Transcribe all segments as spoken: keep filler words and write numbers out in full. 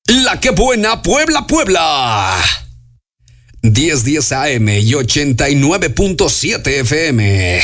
La que buena Puebla, Puebla. diez diez A M y ochenta y nueve punto siete F M.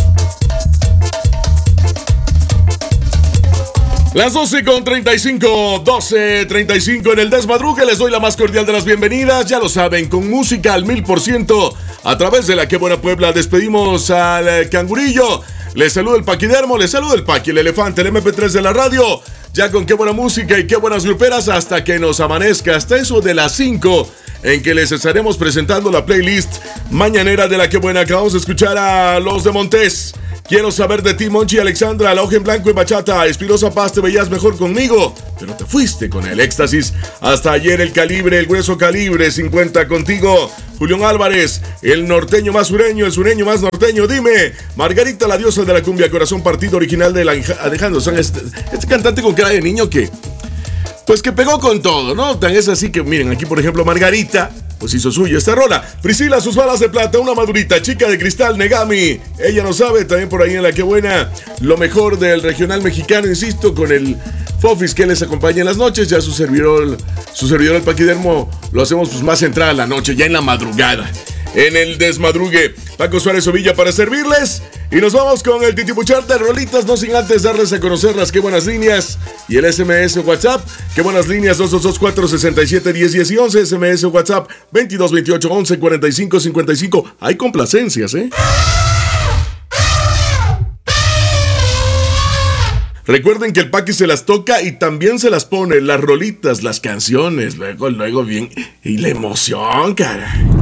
Las doce con treinta y cinco, doce treinta y cinco en el desmadrugue. Les doy la más cordial de las bienvenidas. Ya lo saben, con música al mil por ciento a través de La Que Buena Puebla. Despedimos al cangurillo. Les saluda el paquidermo, les saluda el paqui, el elefante, el eme pe tres de la radio. Ya con qué buena música y qué buenas gruperas hasta que nos amanezca, hasta eso de las cinco, en que les estaremos presentando la playlist mañanera de La Que Buena. Acabamos de escuchar a Los de Montés. Quiero saber de ti, Monchi Alexandra, La Hoja en Blanco y Bachata. Espinosa Paz, te veías mejor conmigo, pero te fuiste con el éxtasis. Hasta ayer el calibre, el grueso calibre, cincuenta contigo. Julián Álvarez, el norteño más sureño, el sureño más norteño. Dime, Margarita, la diosa de la cumbia, corazón partido, original de la Alejandro Sanz. Este, este cantante con cara de niño que, pues que pegó con todo, ¿no? Tan es así que, miren, aquí por ejemplo Margarita, pues hizo suyo esta rola. Priscila, sus balas de plata, una madurita, chica de cristal, Negami. Ella no sabe, también por ahí en La Que Buena. Lo mejor del regional mexicano, insisto, con el Fofis que les acompaña en las noches. Ya su servidor, su servidor el paquidermo, lo hacemos pues más entrada a la noche, ya en la madrugada. En el desmadrugue, Paco Suárez Ovilla para servirles. Y nos vamos con el titipuchar de rolitas, no sin antes darles a conocer las Qué Buenas Líneas y el ese eme ese WhatsApp. Qué Buenas Líneas dos dos dos, cuatro seis siete, diez, diez y once. ese eme ese WhatsApp veintidós, veintiocho, once, cuarenta y cinco, cincuenta y cinco. Hay complacencias, ¿eh? Recuerden que el Paqui se las toca y también se las pone, las rolitas, las canciones, luego, luego bien. Y la emoción, cara.